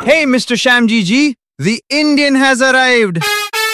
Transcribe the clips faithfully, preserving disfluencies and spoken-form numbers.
Hey, Mister Shamji ji, the Indian has arrived.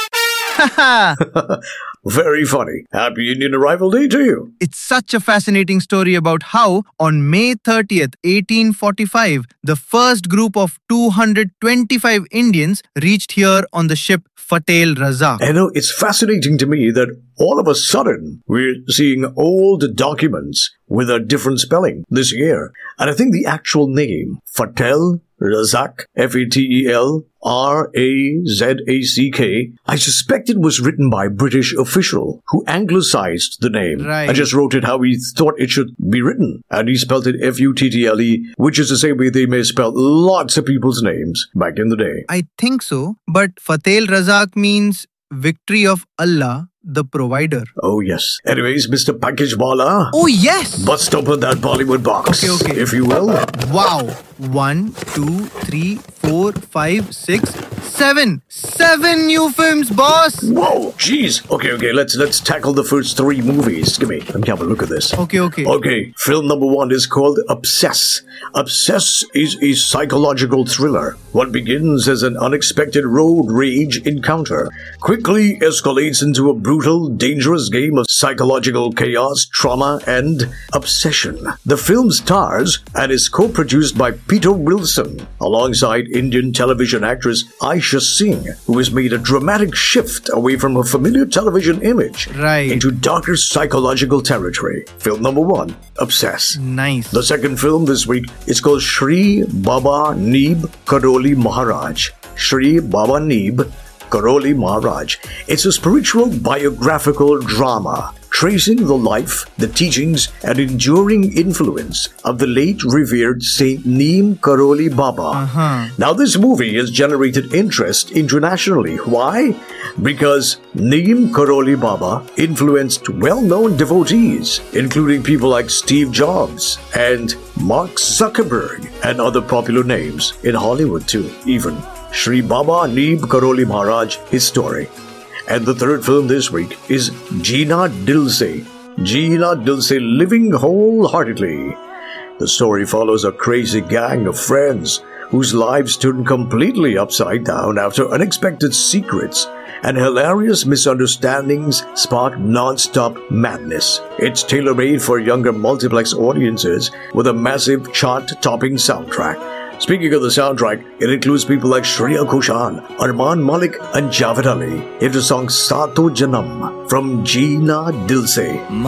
Very funny. Happy Indian Arrival Day to you. It's such a fascinating story about how, on May thirtieth, eighteen forty-five, the first group of two hundred twenty-five Indians reached here on the ship Fateh Razak. I know, it's fascinating to me that all of a sudden we're seeing old documents with a different spelling this year. And I think the actual name, Fateh Razak, F A T E L R A Z A C K, I suspect it was written by a British official who anglicized the name. Right. I just wrote it how he thought it should be written. And he spelled it F U T T L E, which is the same way they may spell lots of people's names back in the day. I think so, but Fateh Razak means victory of Allah, the provider. Oh, yes. Anyways, Mister Package Bala. Oh, yes! Bust open that Bollywood box, Okay, okay. if you will. Wow! One, two, three, four, five, six, seven. Seven new films, boss! Whoa, jeez. Okay, okay, let's let's tackle the first three movies. Give me, let me have a look at this. Okay, okay. Okay, film number one is called Obsess. Obsess is a psychological thriller. What begins as an unexpected road rage encounter quickly escalates into a brutal, dangerous game of psychological chaos, trauma, and obsession. The film stars and is co-produced by Peter Wilson alongside Indian television actress Aisha Singh, who has made a dramatic shift away from her familiar television image Right. into darker psychological territory. Film number one, Obsess. Nice. The second film this week is called Shri Baba Neeb Karoli Maharaj. Shri Baba Neeb Karoli Maharaj. It's a spiritual biographical drama tracing the life, the teachings, and enduring influence of the late revered Saint Neem Karoli Baba. Uh-huh. Now, this movie has generated interest internationally. Why? Because Neem Karoli Baba influenced well-known devotees, including people like Steve Jobs and Mark Zuckerberg, and other popular names in Hollywood too, even. Shri Baba Neeb Karoli Maharaj, his story. And the third film this week is Jeena Dil Se. Jeena Dil Se, living wholeheartedly. The story follows a crazy gang of friends whose lives turn completely upside down after unexpected secrets and hilarious misunderstandings spark non-stop madness. It's tailor-made for younger multiplex audiences with a massive chart-topping soundtrack. Speaking of the soundtrack, it includes people like Shreya Ghoshal, Arman Malik, and Javed Ali. It's the song Saato Janam from Jeena Dil Se.